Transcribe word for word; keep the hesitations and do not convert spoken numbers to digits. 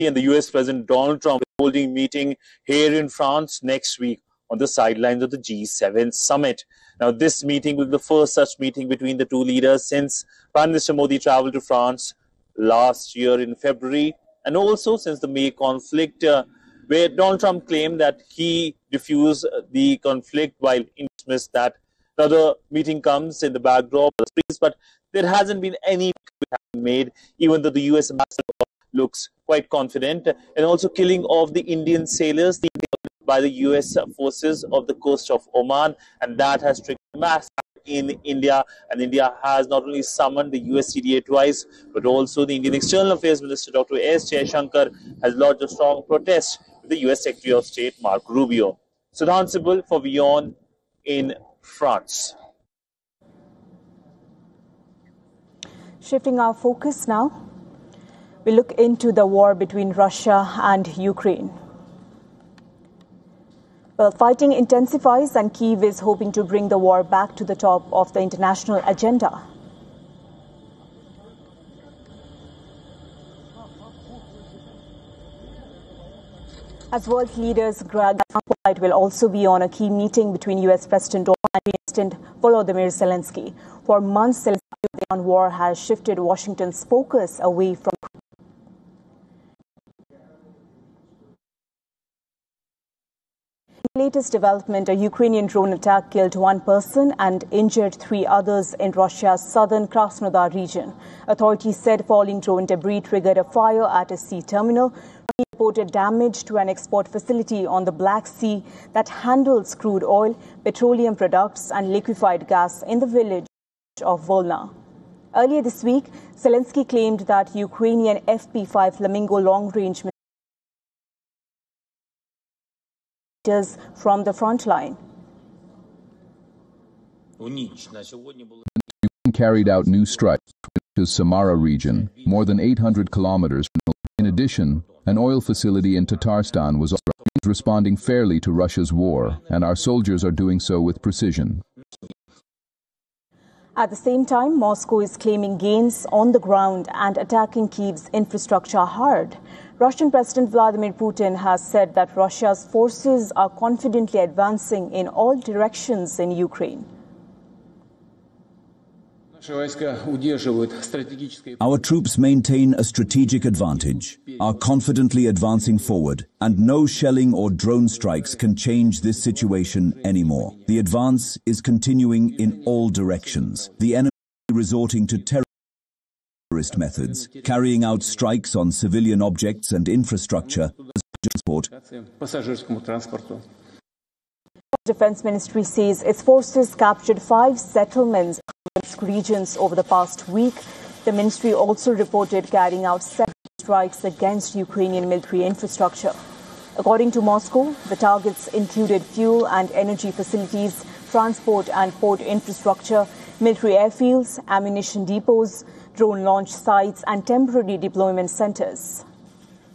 and the U S President Donald Trump is holding a meeting here in France next week on the sidelines of the G seven summit. Now, this meeting will be the first such meeting between the two leaders since Prime Minister Modi traveled to France last year in February, and also since the May conflict, uh, where Donald Trump claimed that he diffused the conflict while dismissed that another meeting comes in the backdrop of the streets, but there hasn't been any made, even though the U S ambassador looks quite confident, and also killing of the Indian sailors by the U S forces of the coast of Oman, and that has triggered mass in India. And India has not only summoned the U S C D A twice, but also the Indian External Affairs Minister Doctor S. Jaishankar has lodged a strong protest with the U S Secretary of State Marco Rubio. Sudhan Sibul for WION in France. Shifting our focus now, we look into the war between Russia and Ukraine. Well, fighting intensifies and Kyiv is hoping to bring the war back to the top of the international agenda. As world leaders, Greg will also be on a key meeting between U S President Donald Trump and President Volodymyr Zelensky. For months, Zelensky's on war has shifted Washington's focus away from latest development, a Ukrainian drone attack killed one person and injured three others in Russia's southern Krasnodar region. Authorities said falling drone debris triggered a fire at a sea terminal. He reported damage to an export facility on the Black Sea that handles crude oil, petroleum products and liquefied gas in the village of Volna. Earlier this week, Zelensky claimed that Ukrainian F P five Flamingo long-range from the front line. Ukraine carried out new strikes in the Samara region, more than eight hundred kilometers. In addition, an oil facility in Tatarstan was responding fairly to Russia's war, and our soldiers are doing so with precision. At the same time, Moscow is claiming gains on the ground and attacking Kyiv's infrastructure hard. Russian President Vladimir Putin has said that Russia's forces are confidently advancing in all directions in Ukraine. Our troops maintain a strategic advantage, are confidently advancing forward, and no shelling or drone strikes can change this situation anymore. The advance is continuing in all directions. The enemy is resorting to terrorist methods, carrying out strikes on civilian objects and infrastructure. Defense Ministry says its forces captured five settlements in regions over the past week. The ministry also reported carrying out seven strikes against Ukrainian military infrastructure. According to Moscow, the targets included fuel and energy facilities, transport and port infrastructure, military airfields, ammunition depots, drone launch sites and temporary deployment centers.